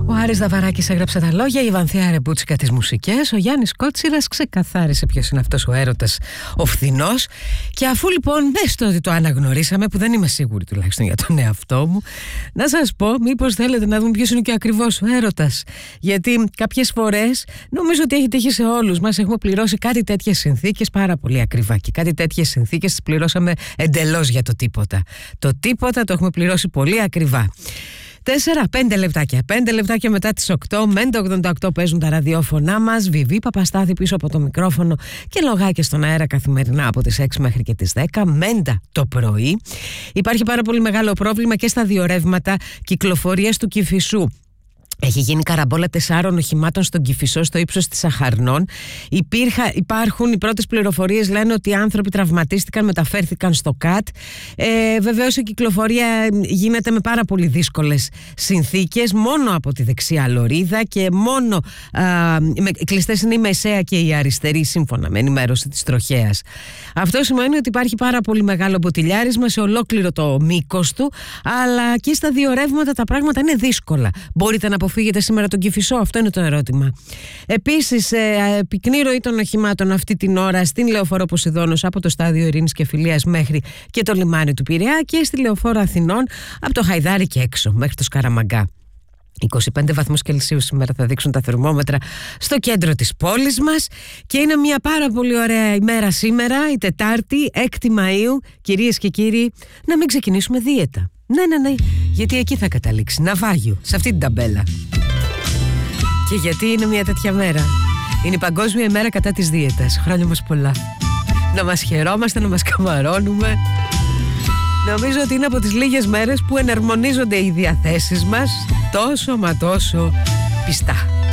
Ο Άρης Δαβαράκης έγραψε τα λόγια, η Βανθία Ρεμπούτσικα τις μουσικές, ο Γιάννης Κότσιρας ξεκαθάρισε ποιος είναι αυτός ο έρωτας ο φθηνός. Και αφού λοιπόν έστω ότι το αναγνωρίσαμε, που δεν είμαι σίγουρη τουλάχιστον για τον εαυτό μου, να σας πω μήπως θέλετε να δούμε ποιος είναι και ο ακριβώς ο έρωτας. Γιατί κάποιες φορές νομίζω ότι έχει τύχει σε όλους μας, έχουμε πληρώσει κάτι τέτοιες συνθήκες πάρα πολύ ακριβά και κάτι τέτοιες συνθήκες τις πληρώσαμε εντελώς για το τίποτα. Το τίποτα το έχουμε πληρώσει πολύ ακριβά. 4-5 λεπτάκια. 5 λεπτάκια μετά τις 8. Μέντα 88 παίζουν τα ραδιόφωνά μας. Βιβί Παπαστάθη πίσω από το μικρόφωνο και λογάκια στον αέρα καθημερινά από τις 6 μέχρι και τις 10. Μέντα το πρωί. Υπάρχει πάρα πολύ μεγάλο πρόβλημα και στα διορεύματα κυκλοφορίας του Κηφισού. Έχει γίνει καραμπόλα 4 οχημάτων στον Κηφισό στο ύψος της Αχαρνών. Υπάρχουν οι πρώτες πληροφορίες, λένε ότι οι άνθρωποι τραυματίστηκαν, μεταφέρθηκαν στο ΚΑΤ. Βεβαίως η κυκλοφορία γίνεται με πάρα πολύ δύσκολες συνθήκες, μόνο από τη δεξιά λωρίδα και μόνο κλειστές είναι η μεσαία και η αριστερή, σύμφωνα με ενημέρωση της τροχέας. Αυτό σημαίνει ότι υπάρχει πάρα πολύ μεγάλο μποτιλιάρισμα σε ολόκληρο το μήκος του, αλλά και στα διορεύματα τα πράγματα είναι δύσκολα. Μπορείτε να αποφύγετε σήμερα τον Κηφισό? Αυτό είναι το ερώτημα. Επίσης, πυκνή ροή των οχημάτων αυτή την ώρα στην Λεωφόρο Ποσειδώνος από το στάδιο Ειρήνης και Φιλίας μέχρι και το λιμάνι του Πειραιά και στη Λεωφόρο Αθηνών από το Χαϊδάρι και έξω μέχρι το Σκαραμαγκά. 25 βαθμούς Κελσίου σήμερα θα δείξουν τα θερμόμετρα στο κέντρο της πόλης μας και είναι μια πάρα πολύ ωραία ημέρα σήμερα, η Τετάρτη, 6η Μαΐου. Κυρίες και κύριοι, να μην ξεκινήσουμε δίαιτα. Ναι, γιατί εκεί θα καταλήξει ναυάγιο, σε αυτή την ταμπέλα. Και γιατί είναι μια τέτοια μέρα? Είναι η Παγκόσμια ημέρα κατά της δίαιτας. Χρόνια μας πολλά. Να μας χαιρόμαστε, να μας καμαρώνουμε. Νομίζω ότι είναι από τις λίγες μέρες που εναρμονίζονται οι διαθέσεις μας τόσο μα τόσο πιστά.